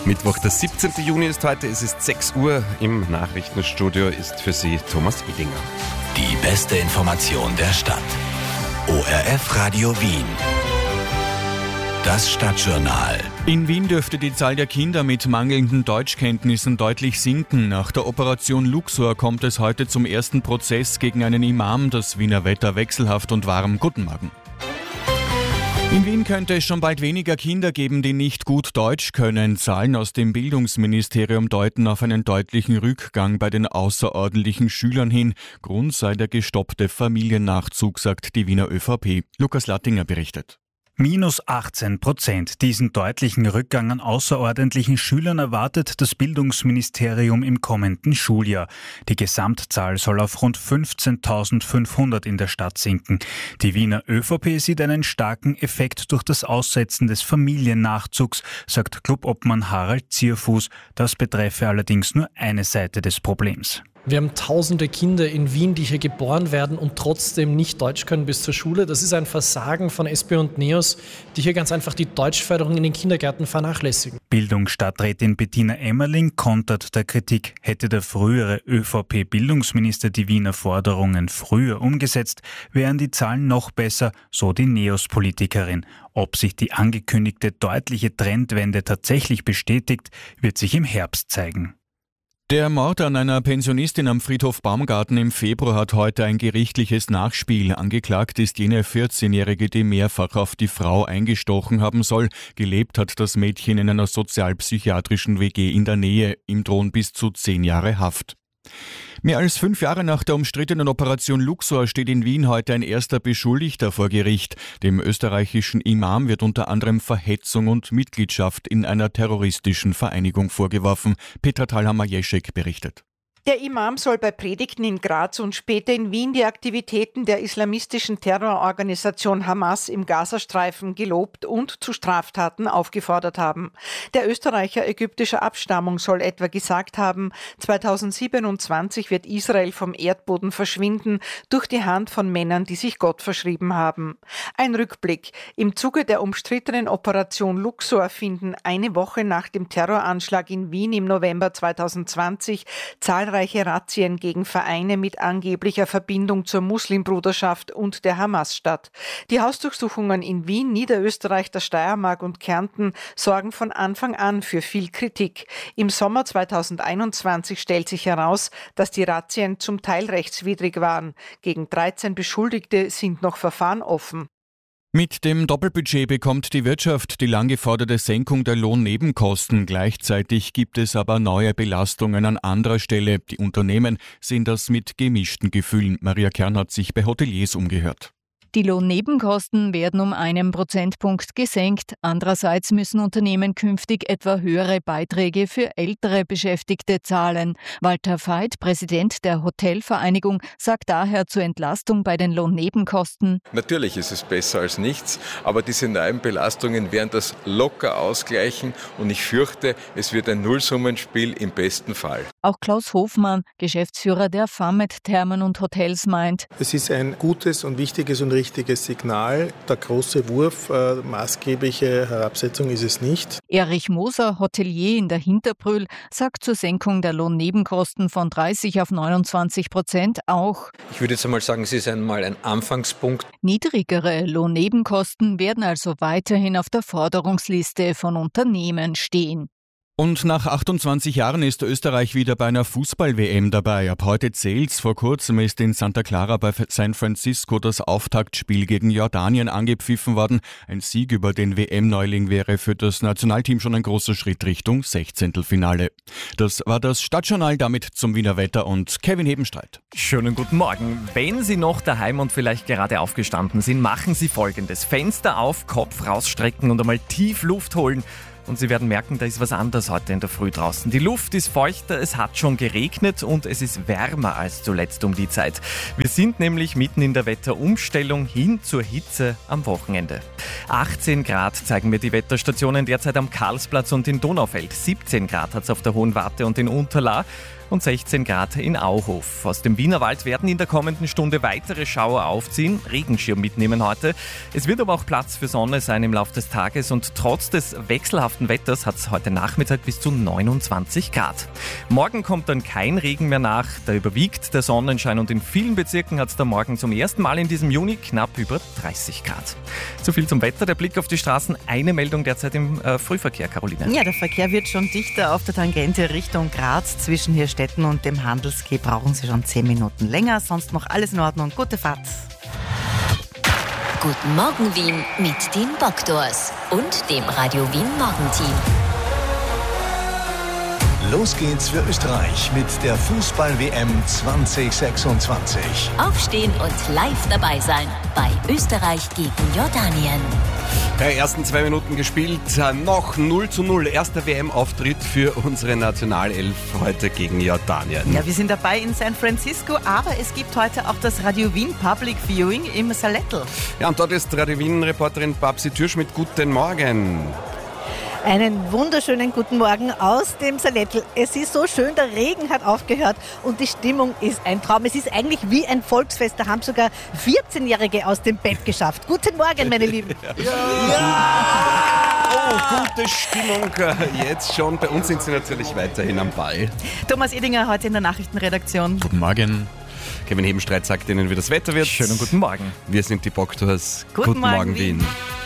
Mittwoch, der 17. Juni ist heute, es ist 6 Uhr. Im Nachrichtenstudio ist für Sie Thomas Edinger. Die beste Information der Stadt. ORF Radio Wien. Das Stadtjournal. In Wien dürfte die Zahl der Kinder mit mangelnden Deutschkenntnissen deutlich sinken. Nach der Operation Luxor kommt es heute zum ersten Prozess gegen einen Imam. Das Wiener Wetter wechselhaft und warm. Guten Morgen. In Wien könnte es schon bald weniger Kinder geben, die nicht gut Deutsch können. Zahlen aus dem Bildungsministerium deuten auf einen deutlichen Rückgang bei den außerordentlichen Schülern hin. Grund sei der gestoppte Familiennachzug, sagt die Wiener ÖVP. Lukas Lattinger berichtet. Minus 18%. Diesen deutlichen Rückgang an außerordentlichen Schülern erwartet das Bildungsministerium im kommenden Schuljahr. Die Gesamtzahl soll auf rund 15.500 in der Stadt sinken. Die Wiener ÖVP sieht einen starken Effekt durch das Aussetzen des Familiennachzugs, sagt Clubobmann Harald Zierfuß. Das betreffe allerdings nur eine Seite des Problems. Wir haben tausende Kinder in Wien, die hier geboren werden und trotzdem nicht Deutsch können bis zur Schule. Das ist ein Versagen von SP und NEOS, die hier ganz einfach die Deutschförderung in den Kindergärten vernachlässigen. Bildungsstadträtin Bettina Emmerling kontert der Kritik. Hätte der frühere ÖVP-Bildungsminister die Wiener Forderungen früher umgesetzt, wären die Zahlen noch besser, so die NEOS-Politikerin. Ob sich die angekündigte deutliche Trendwende tatsächlich bestätigt, wird sich im Herbst zeigen. Der Mord an einer Pensionistin am Friedhof Baumgarten im Februar hat heute ein gerichtliches Nachspiel. Angeklagt ist jene 14-Jährige, die mehrfach auf die Frau eingestochen haben soll. Gelebt hat das Mädchen in einer sozialpsychiatrischen WG in der Nähe. Ihm drohen bis zu 10 Jahre Haft. Mehr als 5 Jahre nach der umstrittenen Operation Luxor steht in Wien heute ein erster Beschuldigter vor Gericht. Dem österreichischen Imam wird unter anderem Verhetzung und Mitgliedschaft in einer terroristischen Vereinigung vorgeworfen. Petra Thalhammer-Jeschek berichtet. Der Imam soll bei Predigten in Graz und später in Wien die Aktivitäten der islamistischen Terrororganisation Hamas im Gazastreifen gelobt und zu Straftaten aufgefordert haben. Der Österreicher ägyptischer Abstammung soll etwa gesagt haben, 2027 wird Israel vom Erdboden verschwinden durch die Hand von Männern, die sich Gott verschrieben haben. Ein Rückblick. Im Zuge der umstrittenen Operation Luxor finden eine Woche nach dem Terroranschlag in Wien im November 2020 zahlreiche Razzien gegen Vereine mit angeblicher Verbindung zur Muslimbruderschaft und der Hamas statt. Die Hausdurchsuchungen in Wien, Niederösterreich, der Steiermark und Kärnten sorgen von Anfang an für viel Kritik. Im Sommer 2021 stellt sich heraus, dass die Razzien zum Teil rechtswidrig waren. Gegen 13 Beschuldigte sind noch Verfahren offen. Mit dem Doppelbudget bekommt die Wirtschaft die lang geforderte Senkung der Lohnnebenkosten. Gleichzeitig gibt es aber neue Belastungen an anderer Stelle. Die Unternehmen sehen das mit gemischten Gefühlen. Maria Kern hat sich bei Hoteliers umgehört. Die Lohnnebenkosten werden um 1 Prozentpunkt gesenkt. Andererseits müssen Unternehmen künftig etwa höhere Beiträge für ältere Beschäftigte zahlen. Walter Veit, Präsident der Hotelvereinigung, sagt daher zur Entlastung bei den Lohnnebenkosten: Natürlich ist es besser als nichts, aber diese neuen Belastungen werden das locker ausgleichen und ich fürchte, es wird ein Nullsummenspiel im besten Fall. Auch Klaus Hofmann, Geschäftsführer der Famet Thermen und Hotels, meint: Es ist ein gutes und wichtiges und richtiges Signal. Der große Wurf, maßgebliche Herabsetzung ist es nicht. Erich Moser, Hotelier in der Hinterbrühl, sagt zur Senkung der Lohnnebenkosten von 30 auf 29% auch: Ich würde jetzt einmal sagen, es ist einmal ein Anfangspunkt. Niedrigere Lohnnebenkosten werden also weiterhin auf der Forderungsliste von Unternehmen stehen. Und nach 28 Jahren ist Österreich wieder bei einer Fußball-WM dabei. Ab heute zählt's. Vor kurzem ist in Santa Clara bei San Francisco das Auftaktspiel gegen Jordanien angepfiffen worden. Ein Sieg über den WM-Neuling wäre für das Nationalteam schon ein großer Schritt Richtung 16. Das war das Stadtjournal, damit zum Wiener Wetter und Kevin Hebenstreit. Schönen guten Morgen. Wenn Sie noch daheim und vielleicht gerade aufgestanden sind, machen Sie Folgendes: Fenster auf, Kopf rausstrecken und einmal tief Luft holen. Und Sie werden merken, da ist was anderes heute in der Früh draußen. Die Luft ist feuchter, es hat schon geregnet und es ist wärmer als zuletzt um die Zeit. Wir sind nämlich mitten in der Wetterumstellung hin zur Hitze am Wochenende. 18 Grad zeigen mir die Wetterstationen derzeit am Karlsplatz und in Donaufeld. 17 Grad hat es auf der Hohen Warte und in Unterlaa. und 16 Grad in Auhof. Aus dem Wienerwald werden in der kommenden Stunde weitere Schauer aufziehen, Regenschirm mitnehmen heute. Es wird aber auch Platz für Sonne sein im Laufe des Tages und trotz des wechselhaften Wetters hat es heute Nachmittag bis zu 29 Grad. Morgen kommt dann kein Regen mehr nach, da überwiegt der Sonnenschein und in vielen Bezirken hat es da morgen zum ersten Mal in diesem Juni knapp über 30 Grad. So viel zum Wetter, der Blick auf die Straßen. Eine Meldung derzeit im Frühverkehr, Caroline. Ja, der Verkehr wird schon dichter auf der Tangente Richtung Graz. Zwischen Hirstetten und dem Handelsquai brauchen Sie schon 10 Minuten länger. Sonst noch alles in Ordnung. Gute Fahrt. Guten Morgen Wien mit den Bokdors und dem Radio Wien Morgenteam. Los geht's für Österreich mit der Fußball-WM 2026. Aufstehen und live dabei sein bei Österreich gegen Jordanien. Die ersten 2 Minuten gespielt, noch 0:0. Erster WM-Auftritt für unsere Nationalelf heute gegen Jordanien. Ja, wir sind dabei in San Francisco, aber es gibt heute auch das Radio Wien Public Viewing im Salettl. Ja, und dort ist Radio Wien-Reporterin Babsi Türschmidt. Guten Morgen. Einen wunderschönen guten Morgen aus dem Salettl. Es ist so schön, der Regen hat aufgehört und die Stimmung ist ein Traum. Es ist eigentlich wie ein Volksfest. Da haben sogar 14-Jährige aus dem Bett geschafft. Guten Morgen, meine Lieben. Oh, gute Stimmung jetzt schon. Bei uns sind sie natürlich weiterhin am Ball. Thomas Edinger heute in der Nachrichtenredaktion. Guten Morgen. Kevin Hebenstreit sagt Ihnen, wie das Wetter wird. Schönen guten Morgen. Wir sind die Bokdors. Guten Morgen, Wien.